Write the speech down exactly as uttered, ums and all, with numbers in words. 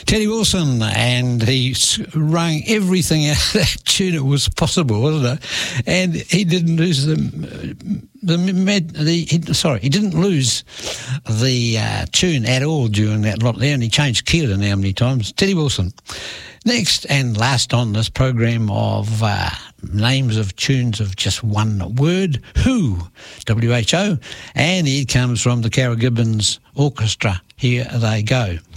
Teddy Wilson, and he wrung everything out of that tune it was possible, wasn't it? And he didn't lose the the, the he, sorry, he didn't lose the uh, tune at all during that lot there, and he changed key to how many times. Teddy Wilson. Next and last on this program of uh, names of tunes of just one word, Who, W H O, and it comes from the Cara Gibbons Orchestra. Here they go.